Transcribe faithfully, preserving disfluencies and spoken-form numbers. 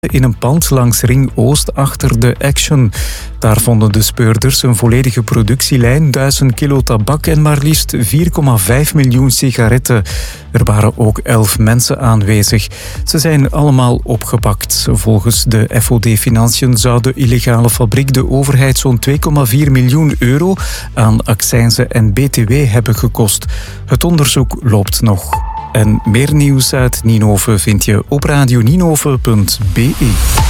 in een pand langs Ring Oost achter de Action. Daar vonden de speurders een volledige productielijn, duizend kilo tabak en maar liefst vier komma vijf miljoen sigaretten. Er waren ook elf mensen aanwezig. Ze zijn allemaal opgepakt. Volgens de F O D Financiën zou de illegale fabriek de overheid zo'n twee komma vier miljoen euro aan accijnzen en B T W hebben gekost. Het onderzoek loopt nog. En meer nieuws uit Ninove vind je op radio ninove punt be.